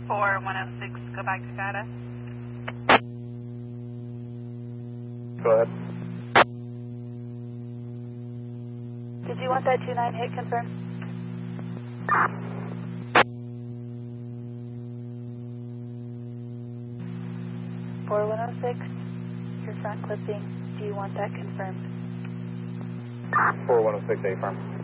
4106, go back to data. Go ahead. Did you want that 29 hit confirmed? (4106), your front clipping, do you want that confirmed? 4106, affirm.